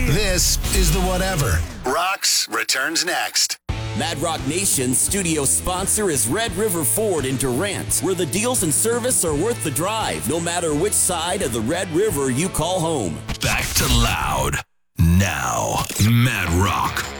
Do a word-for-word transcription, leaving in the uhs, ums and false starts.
This is the Whatever. Rocks returns next. Mad Rock Nation's studio sponsor is Red River Ford in Durant, where the deals and service are worth the drive, no matter which side of the Red River you call home. Back to Loud. Now, Mad Rock.